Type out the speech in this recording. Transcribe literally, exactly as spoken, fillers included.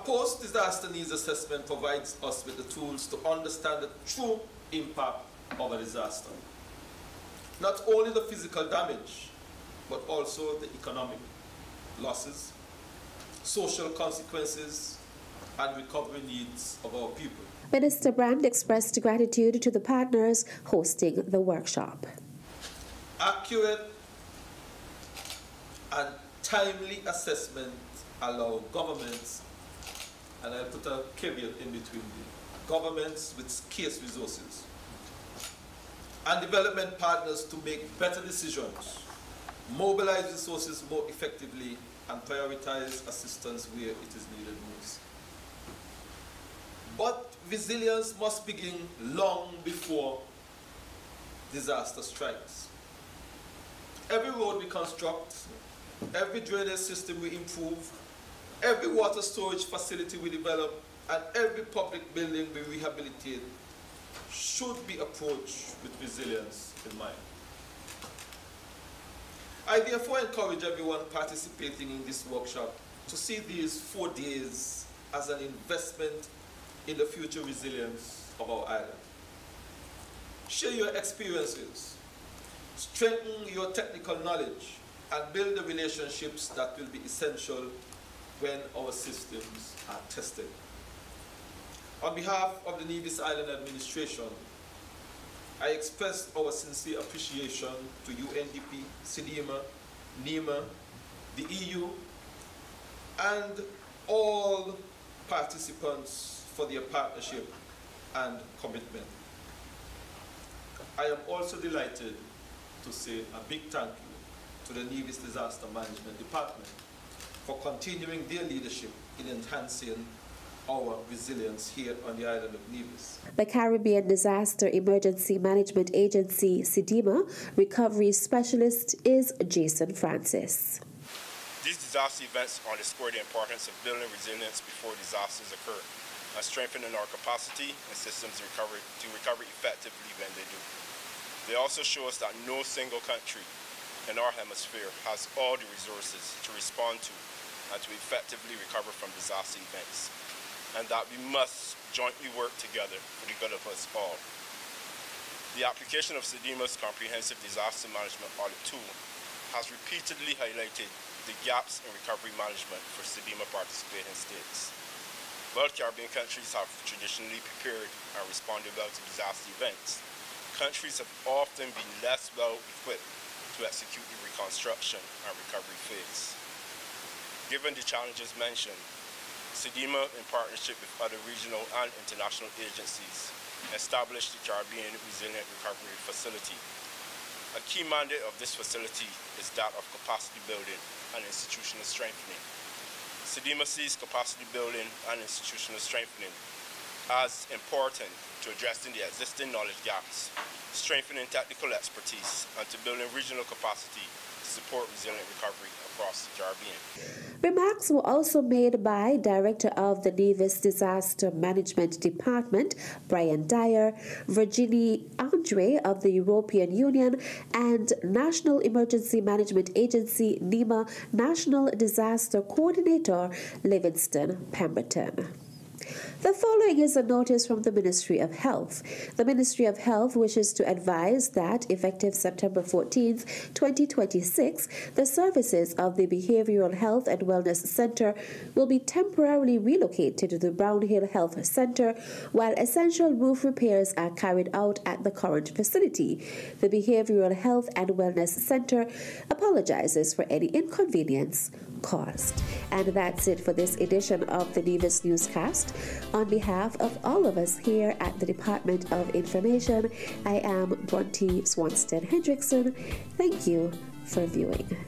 post-disaster needs assessment provides us with the tools to understand the true impact of a disaster. Not only the physical damage, but also the economic losses, social consequences, and recovery needs of our people. Minister Brand expressed gratitude to the partners hosting the workshop. Accurate and timely assessment allow governments, and I'll put a caveat in between the governments with scarce resources, and development partners to make better decisions, mobilize resources more effectively, and prioritize assistance where it is needed most. But resilience must begin long before disaster strikes. Every road we construct, every drainage system we improve, every water storage facility we develop, and every public building we rehabilitate should be approached with resilience in mind. I therefore encourage everyone participating in this workshop to see these four days as an investment in the future resilience of our island. Share your experiences, strengthen your technical knowledge, and build the relationships that will be essential when our systems are tested. On behalf of the Nevis Island Administration, I express our sincere appreciation to U N D P, SEDIMA, NEMA, the E U, and all participants for their partnership and commitment. I am also delighted to say a big thank you to the Nevis Disaster Management Department for continuing their leadership in enhancing our resilience here on the island of Nevis. The Caribbean Disaster Emergency Management Agency, SEDIMA, recovery specialist is Jason Francis. These disaster events underscore the importance of building resilience before disasters occur and strengthening our capacity and systems to recover, to recover effectively when they do. They also show us that no single country in our hemisphere has all the resources to respond to and to effectively recover from disaster events, and that we must jointly work together for the good of us all. The application of SEDIMA's comprehensive disaster management audit tool has repeatedly highlighted the gaps in recovery management for SEDIMA participating states. While Caribbean countries have traditionally prepared and responded well to disaster events, countries have often been less well equipped to execute the reconstruction and recovery phase. Given the challenges mentioned, SEDIMA, in partnership with other regional and international agencies, established the Caribbean Resilient Recovery Facility. A key mandate of this facility is that of capacity building and institutional strengthening. SEDIMA sees capacity building and institutional strengthening as important to addressing the existing knowledge gaps, strengthening technical expertise, and to building regional capacity to support resilient recovery across the Caribbean. Remarks were also made by Director of the Nevis Disaster Management Department, Brian Dyer, Virginie Andre of the European Union, and National Emergency Management Agency, NEMA, National Disaster Coordinator, Livingston Pemberton. The following is a notice from the Ministry of Health. The Ministry of Health wishes to advise that, effective September fourteenth, twenty twenty-six, the services of the Behavioral Health and Wellness Center will be temporarily relocated to the Brown Hill Health Center while essential roof repairs are carried out at the current facility. The Behavioral Health and Wellness Center apologizes for any inconvenience caused. And that's it for this edition of the Nevis Newscast. On behalf of all of us here at the Department of Information, I am Bronte Swanstead Hendrickson. Thank you for viewing.